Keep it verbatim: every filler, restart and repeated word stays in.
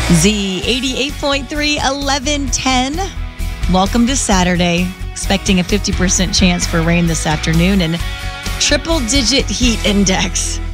Z eighty-eight point three, eleven ten. Welcome to Saturday. Expecting a fifty percent chance for rain this afternoon and triple digit heat index.